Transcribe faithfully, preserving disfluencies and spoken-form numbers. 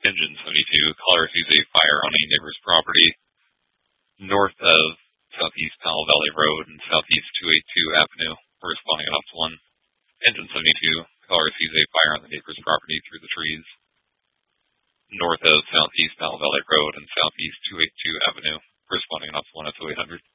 Engine seventy-two, caller sees a fire on a neighbor's property north of Southeast Powell Valley Road and Southeast two eighty-two Avenue. Responding off to one. Engine seventy-two, caller sees a fire on the neighbor's property through the trees north of Southeast Powell Valley Road and Southeast two eighty-two Avenue. Responding off to one at eight hundred.